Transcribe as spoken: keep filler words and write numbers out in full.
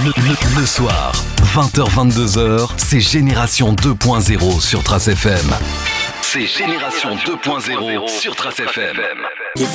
Le, le- le soir, vingt heures vingt-deux heures, c'est Génération deux point zéro sur Trace F M. C'est Génération deux point zéro sur Trace F M.